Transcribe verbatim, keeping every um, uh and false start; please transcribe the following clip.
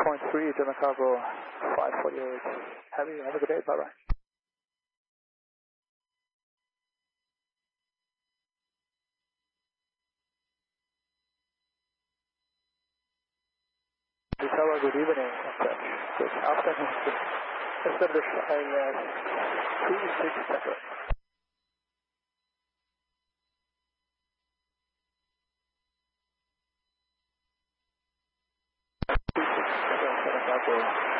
point three, German cargo, five forty-eight. Have you, have a good day, bye-bye. Tower, good evening. Good afternoon. Establish I S two six seven. two six seven, German cargo.